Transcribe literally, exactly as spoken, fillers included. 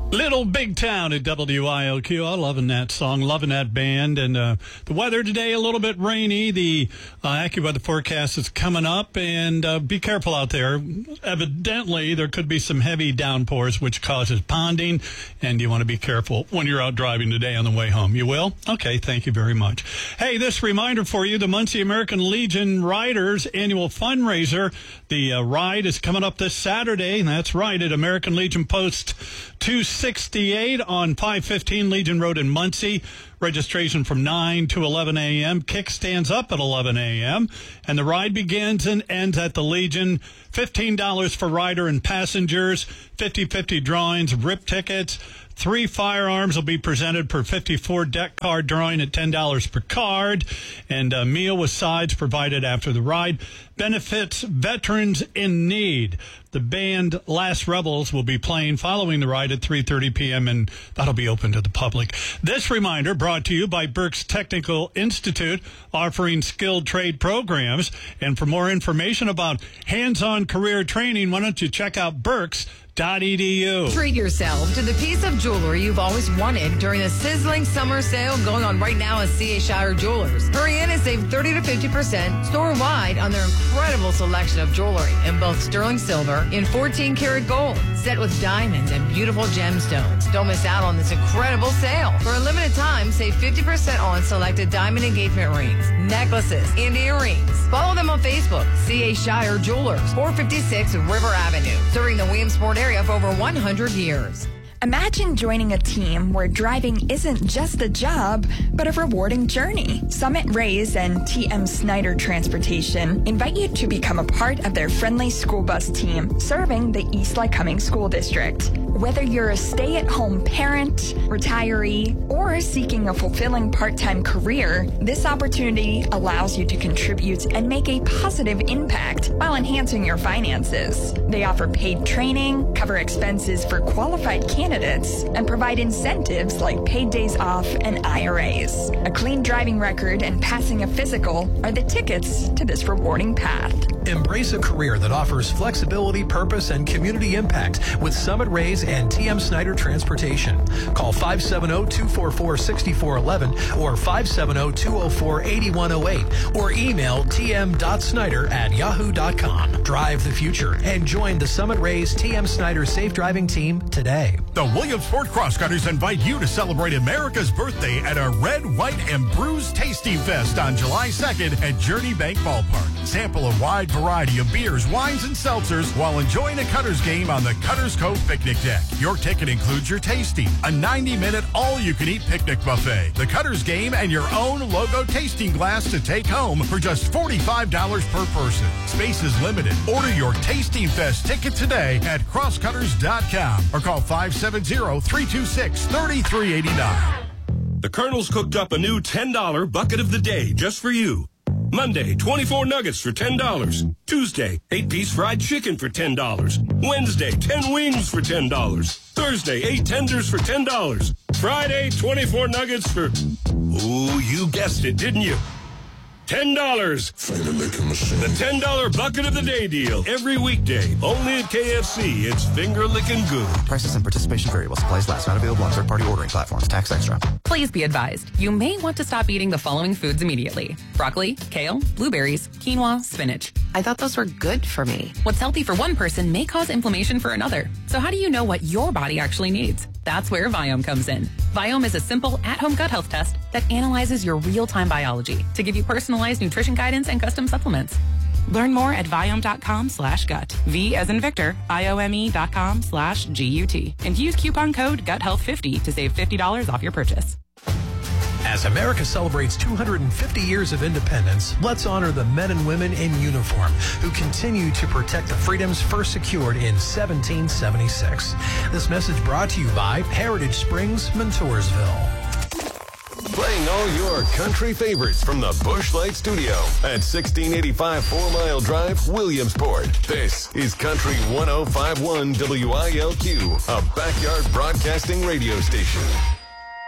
Little Big Town at W I L Q. I'm loving that song, loving that band. And uh, the weather today, a little bit rainy. The uh, AccuWeather forecast is coming up, and uh, be careful out there. Evidently, there could be some heavy downpours, which causes ponding, and you want to be careful when you're out driving today on the way home. You will? Okay, thank you very much. Hey, this reminder for you, the Muncie American Legion Riders annual fundraiser. The uh, ride is coming up this Saturday, and that's right, at American Legion Post two sixty-eight on five fifteen Legion Road in Muncie. Registration from nine to eleven a.m. Kick stands up at eleven a.m. And the ride begins and ends at the Legion. fifteen dollars for rider and passengers. fifty-fifty drawings, R I P tickets. Three firearms will be presented per fifty-four deck card drawing at ten dollars per card. And a meal with sides provided after the ride. Benefits veterans in need. The band Last Rebels will be playing following the ride at three thirty p.m. and that'll be open to the public. This reminder brought to you by Berks Technical Institute, offering skilled trade programs. And for more information about hands-on career training, why don't you check out Berks dot E D U. Treat yourself to the piece of jewelry you've always wanted during the sizzling summer sale going on right now at C A Shire Jewelers. Hurry in and save thirty to fifty percent store-wide on their incredible selection of jewelry in both sterling silver and fourteen karat gold, set with diamonds and beautiful gemstones. Don't miss out on this incredible sale. For a limited time, save fifty percent on selected diamond engagement rings, necklaces, and earrings. Follow them on Facebook, C A Shire Jewelers, four fifty-six River Avenue, serving the Williamsport area for over one hundred years. Imagine joining a team where driving isn't just a job, but a rewarding journey. Summit Rays and T M Snyder Transportation invite you to become a part of their friendly school bus team serving the East Lycoming School District. Whether you're a stay-at-home parent, retiree, or seeking a fulfilling part-time career, this opportunity allows you to contribute and make a positive impact while enhancing your finances. They offer paid training, cover expenses for qualified candidates, and provide incentives like paid days off and I R As. A clean driving record and passing a physical are the tickets to this rewarding path. Embrace a career that offers flexibility, purpose, and community impact with Summit Rays and T M Snyder Transportation. Call five seven zero, two four four, six four one one or five seven zero, two zero four, eight one zero eight or email t m dot snyder at yahoo dot com. Drive the future and join the Summit Rays T M Snyder Safe Driving Team today. The Williamsport Crosscutters invite you to celebrate America's birthday at our Red, White, and Bruised Tasty Fest on July second at Journey Bank Ballpark. Sample a wide variety of beers, wines, and seltzers while enjoying a Cutters game on the Cutters Cove Picnic Deck. Your ticket includes your tasting, a ninety-minute all-you-can-eat picnic buffet, the Cutters game, and your own logo tasting glass to take home for just forty-five dollars per person. Space is limited. Order your Tasting Fest ticket today at crosscutters dot com or call five seven zero, three two six, three three eight nine. The Colonel's cooked up a new ten dollar bucket of the day just for you. Monday, twenty-four nuggets for ten dollars. Tuesday, eight piece fried chicken for ten dollars. Wednesday, ten wings for ten dollars. Thursday, eight tenders for ten dollars. Friday, twenty-four nuggets for... Ooh, you guessed it, didn't you? ten dollars. The ten dollar bucket of the day deal. Every weekday. Only at K F C. It's finger licking good. Prices and participation vary while supplies last. Not available on third-party ordering platforms. Tax extra. Please be advised. You may want to stop eating the following foods immediately. Broccoli, kale, blueberries, quinoa, spinach. I thought those were good for me. What's healthy for one person may cause inflammation for another. So how do you know what your body actually needs? That's where Viome comes in. Viome is a simple at-home gut health test that analyzes your real-time biology to give you personalized nutrition guidance and custom supplements. Learn more at Viome.com slash gut. V as in Victor, I-O-M-E dot com slash G-U-T. And use coupon code gut health fifty to save fifty dollars off your purchase. As America celebrates two hundred fifty years of independence, let's honor the men and women in uniform who continue to protect the freedoms first secured in seventeen seventy-six. This message brought to you by Heritage Springs, Montoursville. Playing all your country favorites from the Busch Light Studio at sixteen eighty-five Four Mile Drive, Williamsport. This is Country one oh five point one W I L Q, a backyard broadcasting radio station.